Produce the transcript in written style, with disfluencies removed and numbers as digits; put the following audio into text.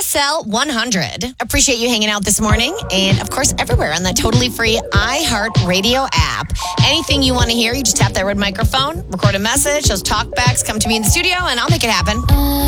SL 100. Appreciate you hanging out this morning. And of course, everywhere on the totally free iHeartRadio app. Anything you want to hear, you just tap that red microphone, record a message, those talkbacks, come to me in the studio, and I'll make it happen.